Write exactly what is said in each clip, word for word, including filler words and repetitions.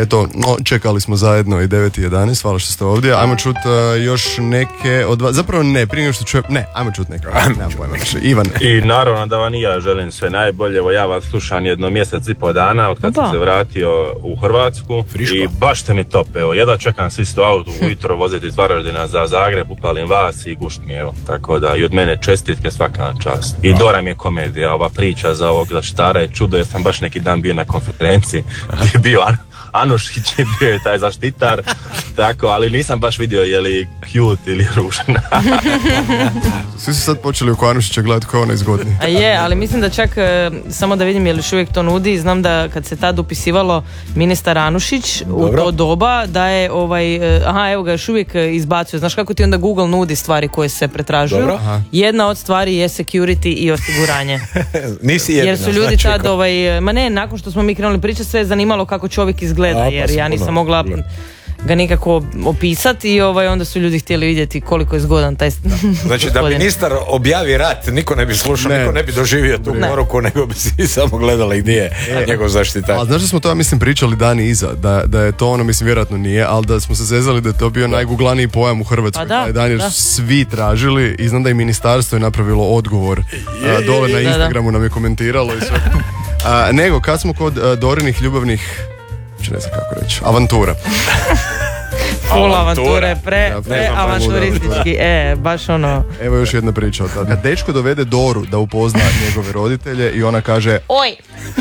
Eto, no, čekali smo zajedno i devet i jedanaest, hvala što ste ovdje. Ajmo čut uh, još neke od vas, zapravo ne, prije nego što čujem, ne, ajmo čut neke. Nemam pojma više. Ivan. I naravno da vam i ja želim sve najbolje, evo ja vas slušam jedno mjesec i po dana od kad sam se vratio u Hrvatsku. Friško. I baš ste mi top, evo, jedva čekam svi sto auto ujutro voziti iz Varaždina za Zagreb, upalim vas i gušt mi, evo, tako da i od mene čestitke, svaka čast. I Dora mi je komedija, ova priča za ovog zaštitara je čudo, jer sam baš neki dan bio na konferenciji gdje je bio An- Anušić je bio je taj zaštitar, tako, ali nisam baš vidio je li cute ili ružna. Svi su sad počeli oko Anušića gledati kao onaj zgodni. A je, ali mislim da čak, e, samo da vidim je li još uvijek to nudi, znam da kad se tad upisivalo ministar Anušić u to doba, da je ovaj, e, aha evo ga još uvijek izbacuje, znaš kako ti onda Google nudi stvari koje se pretražuju. Jedna od stvari je security i osiguranje. Nisi jedina. Jer su ljudi znači, tad, ovaj, ma ne, nakon što smo mi krenuli pričati, sve je zanimalo kako čovjek izgleda, A, jer ja nisam mogla ga nikako opisati i ovaj, onda su ljudi htjeli vidjeti koliko je zgodan taj Znači da ministar objavi rat, niko ne bi slušao, ne. niko ne bi doživio tu poruku, nego bi si samo gledali gdje je e. njegov zaštitar. Ali znaš da smo to, ja mislim, pričali dani iza, da, da je to ono, mislim, vjerojatno nije, ali da smo se zezali da je to bio najguglaniji pojam u Hrvatskoj. Da, dan jer da. svi tražili i znam da i ministarstvo je napravilo odgovor. Je, a, dole na Instagramu nam je komentiralo i sve. A, nego, kad smo kod a, Dorinih ljubavnih, ne znam kako reći, avantura. Full avanture, pre, pre avanturistički, e, baš ono. Evo još jedna priča od tada. Kad dečko dovede Doru da upozna njegove roditelje i ona kaže oj.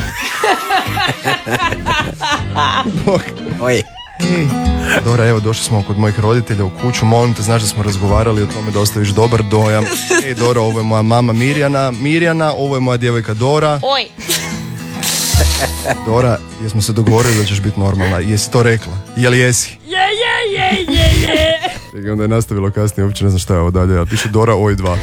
Oj. Dora, evo došli smo kod mojih roditelja u kuću, molim te, znaš da smo razgovarali o tome da ostaviš dobar dojam. Ej Dora, ovo je moja mama Mirjana, Mirjana, ovo je moja djevojka Dora. Oj. Dora, jesmo se dogovorili da ćeš biti normalna, jesi to rekla? Jel jesi? Je, je, je, je, je. I onda je nastavilo kasnije, uopće ne znam šta je ovo dalje, a piše Dora oj dva.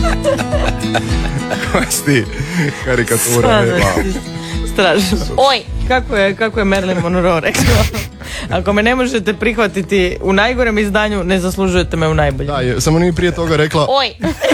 Koja si ti? Karikatura, ne, wow. Strašno. Oj, kako je, kako je Marilyn Monroe rekao. Ako me ne možete prihvatiti u najgorem izdanju, ne zaslužujete me u najboljem. Da, je, samo nije prije toga rekla oj.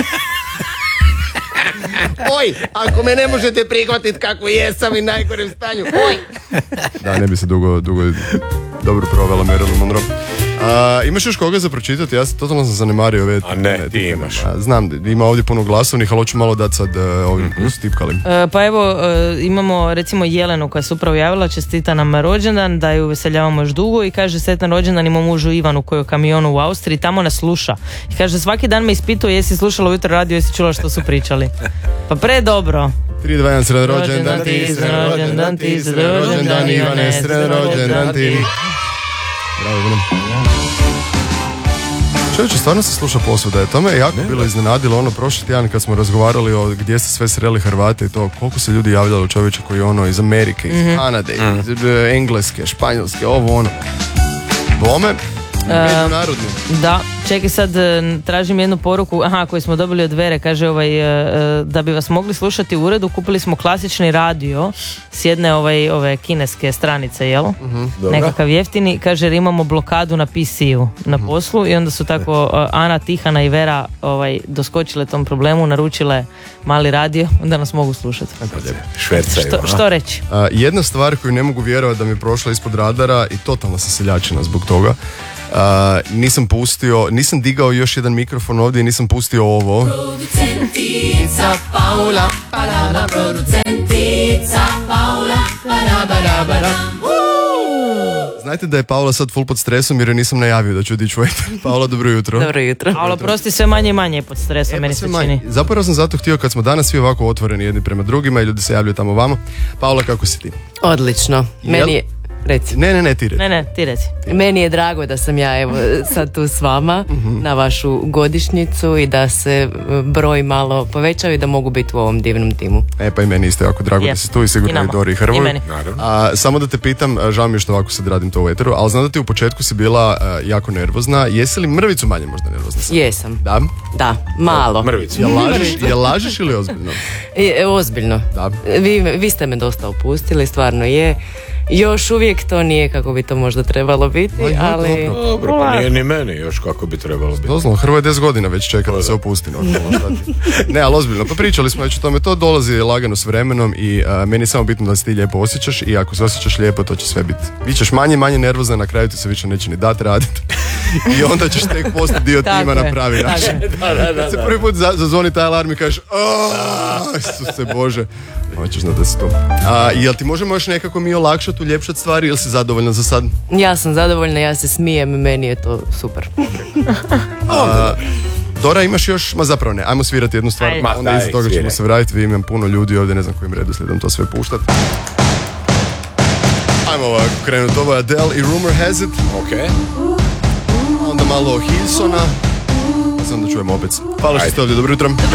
Oj, ako me ne možete prihvatiti kako jesam i najgorem stanju. Oj. Da, ne bi se dugo, dugo dobro provela Marilyn Monroe. A, imaš još koga za pročitati? Ja sam totalno sam zanemario ove. A ne, ne ti imaš. A, znam, ima ovdje puno glasovnih, ali hoću malo dati sad uh, ovim mm-hmm. stipkalim. E, pa evo, uh, imamo recimo Jelenu koja se upravo javila, čestita nam rođendan, da ju veseljavamo još dugo i kaže sretan rođendan imamo mužu Ivanu koji je u kamionu u Austriji, tamo nas sluša. I kaže svaki dan me ispituje jesi slušala ujutro radio, jesi čula što su pričali. Pa pre dobro. tri, dva, jedan, sredan rođendan ti, sredan rođendan ti, sredan rođendan Ivane, sredan rođendan ti. Bravo, Ivane. Čovječe, stvarno se sluša posvuda je. To me je jako ne, bilo iznenadilo ono prošli tjedan kad smo razgovarali o gdje se sve sreli Hrvate i to koliko se ljudi javljalo čovječe koji ono iz Amerike, iz mm-hmm. Kanade, mm. iz Engleske, Španjolske, ovo ono. Bome, međunarodni. Uh, da, čekaj sad, tražim jednu poruku, aha, koju smo dobili od Vere, kaže ovaj, da bi vas mogli slušati u uredu, kupili smo klasični radio s jedne ovaj, ove kineske stranice, jel? Mm-hmm. Nekakav jeftini, kaže jer imamo blokadu na P C-u na poslu i onda su tako uh, Ana, Tihana i Vera ovaj, doskočile tom problemu, naručile mali radio, onda nas mogu slušati. Švercaju. Što, što reći? Uh, jedna stvar koju ne mogu vjerovati da mi je prošla ispod radara i totalno sam seljačina zbog toga. Uh, nisam pustio, nisam digao još jedan mikrofon ovdje i nisam pustio ovo. Producentica Paula, parada, producentica Paula, parada, parada. Znajte da je Paula sad full pod stresom jer joj nisam najavio da ću odići u eter. Paula, dobro jutro. Dobro jutro. Paula, prosti, sve manje i manje pod stresom, e, meni se čini. Zapravo sam zato htio kad smo danas svi ovako otvoreni jedni prema drugima i ljudi se javljaju tamo vamo. Paula, kako si ti? Odlično. Meni je... Reci. Ne, ne, ne, ti reci. Ne, ne, ti reci. Meni je drago da sam ja evo sad tu s vama mm-hmm. na vašu godišnjicu i da se broj malo povećao i da mogu biti u ovom divnom timu. E pa i meni isto jako drago je. Da si tu i sigurno i, i Dori i Hrvoj. I meni. A, samo da te pitam, žao mi je što ovako sad radim to u eteru, ali znam da ti u početku si bila uh, jako nervozna. Jesi li mrvicu manje možda nervozna sad? Jesam. Da? Da, malo. Mrvicu. Jel lažeš, jel lažeš ili ozbiljno? E, e, ozbiljno. Da. Vi, vi ste me dosta opustili, stvarno je. Još uvijek to nije kako bi to možda trebalo biti, ali... Dobro, pa nije ni meni još kako bi trebalo biti. Doslovno, Hrvoje deset godina već čeka da se opusti. Ne, ali ozbiljno, pa pričali smo već o tome, to dolazi lagano s vremenom i uh, meni je samo bitno da se ti lijepo osjećaš i ako se osjećaš lijepo, to će sve biti. Bićeš manje i manje nervozna, na kraju ti se više neće ni dati raditi. I onda ćeš tek postati dio tima na pravi način. Da, da, da, Kad se da. prvi put za- zazvoni taj alarm i kažeš aaaaa, Isuse Bože. Hoćeš da se to. A, jel ti možemo još nekako mi olakšati, uljepšati stvari ili si zadovoljna za sad? Ja sam zadovoljna, ja se smijem, meni je to super. A, Dora, imaš još, ma zapravo ne, ajmo svirati jednu stvar, Ajde. ma onda Ma, iza daj, toga ćemo sviraj. se vratiti, vi imam puno ljudi ovdje, ne znam kojim redoslijedom to sve puštati. Ajmo ovako krenuti, ovo je Adele i Rumor Has It, Ok. onda malo Hillsona, a sad onda čujemo opet. Hvala što ste ovdje, dobro jutro.